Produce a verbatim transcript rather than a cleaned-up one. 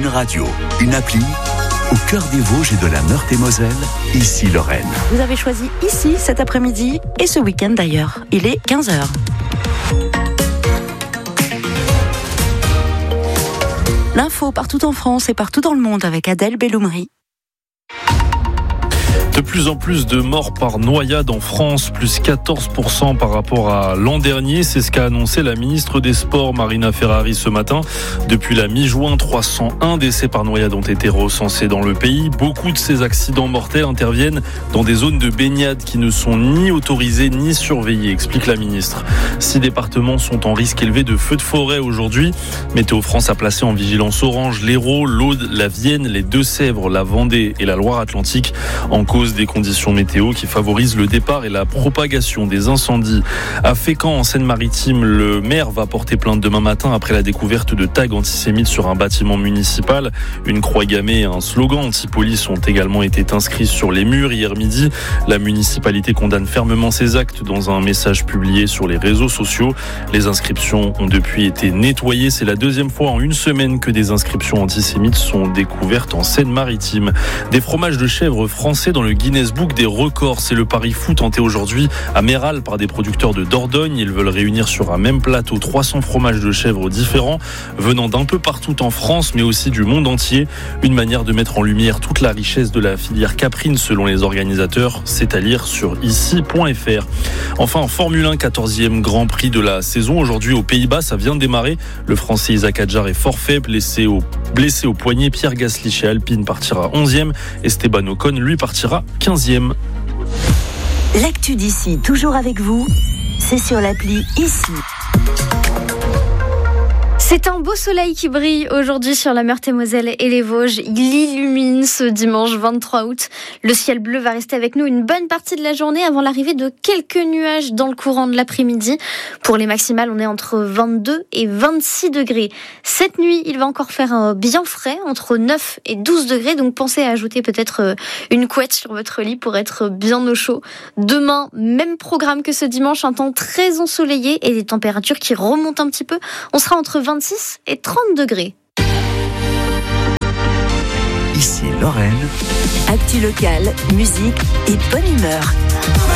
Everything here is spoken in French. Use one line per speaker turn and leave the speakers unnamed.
radio, une appli au cœur des Vosges et de la Meurthe-et-Moselle, ici Lorraine.
Vous avez choisi ici cet après-midi et ce week-end d'ailleurs. Il est quinze heures. L'info partout en France et partout dans le monde avec Adèle Belloumri.
De plus en plus de morts par noyade en France, plus quatorze pour cent par rapport à l'an dernier. C'est ce qu'a annoncé la ministre des Sports, Marina Ferrari, ce matin. Depuis la mi-juin, trois cent un décès par noyade ont été recensés dans le pays. Beaucoup de ces accidents mortels interviennent dans des zones de baignade qui ne sont ni autorisées ni surveillées, explique la ministre. Six départements sont en risque élevé de feux de forêt aujourd'hui. Météo France a placé en vigilance orange l'Hérault, l'Aude, la Vienne, les Deux-Sèvres, la Vendée et la Loire-Atlantique en cause des conditions météo qui favorisent le départ et la propagation des incendies. À Fécamp, en Seine-Maritime, le maire va porter plainte demain matin après la découverte de tags antisémites sur un bâtiment municipal. Une croix gammée et un slogan anti-police ont également été inscrits sur les murs hier midi. La municipalité condamne fermement ces actes dans un message publié sur les réseaux sociaux. Les inscriptions ont depuis été nettoyées. C'est la deuxième fois en une semaine que des inscriptions antisémites sont découvertes en Seine-Maritime. Des fromages de chèvre français dans le Guinness Book des records. C'est le pari fou tenté aujourd'hui à Méral par des producteurs de Dordogne. Ils veulent réunir sur un même plateau trois cents fromages de chèvre différents venant d'un peu partout en France mais aussi du monde entier. Une manière de mettre en lumière toute la richesse de la filière caprine selon les organisateurs. C'est à lire sur ici point f r. Enfin en Formule un, quatorzième Grand Prix de la saison. Aujourd'hui aux Pays-Bas, ça vient de démarrer. Le Français Isaac Hadjar est forfait, blessé au, blessé au poignet. Pierre Gasly chez Alpine partira onzième. Esteban Ocon lui partira quinzième.
L'actu d'ici, toujours avec vous, c'est sur l'appli Ici.
C'est un beau soleil qui brille aujourd'hui sur la Meurthe-et-Moselle et les Vosges. Il illumine ce dimanche vingt-trois août. Le ciel bleu va rester avec nous une bonne partie de la journée avant l'arrivée de quelques nuages dans le courant de l'après-midi. Pour les maximales, on est entre vingt-deux et vingt-six degrés. Cette nuit, il va encore faire bien frais, entre neuf et douze degrés. Donc pensez à ajouter peut-être une couette sur votre lit pour être bien au chaud. Demain, même programme que ce dimanche, un temps très ensoleillé et des températures qui remontent un petit peu. On sera entre vingt-six et trente degrés.
Ici Lorraine.
Actu locale, musique et bonne humeur.